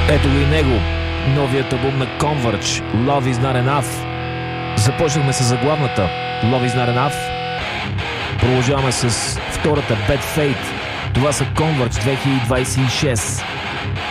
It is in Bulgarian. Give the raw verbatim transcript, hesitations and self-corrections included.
Ето го и него, новият албум на Converge, Love is Not Enough. Започнахме с заглавната Love is Not Enough. Продължаваме с втората Bad Fate. Това са Converge две хиляди двадесет и шест.